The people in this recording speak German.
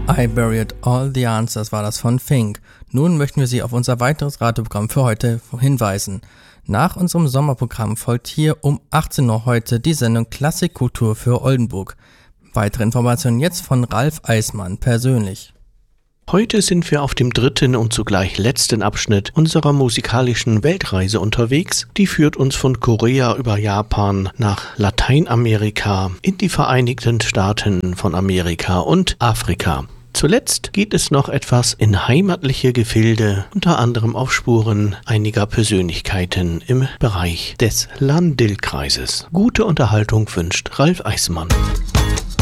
I Buried All the Answers war das von Fink. Nun möchten wir Sie auf unser weiteres Radioprogramm für heute hinweisen. Nach unserem Sommerprogramm folgt hier um 18 Uhr heute die Sendung Klassikkultur für Oldenburg. Weitere Informationen jetzt von Ralf Eismann persönlich. Heute sind wir auf dem dritten und zugleich letzten Abschnitt unserer musikalischen Weltreise unterwegs. Die führt uns von Korea über Japan nach Lateinamerika, in die Vereinigten Staaten von Amerika und Afrika. Zuletzt geht es noch etwas in heimatliche Gefilde, unter anderem auf Spuren einiger Persönlichkeiten im Bereich des Lahn-Dill-Kreises. Gute Unterhaltung wünscht Ralf Eismann.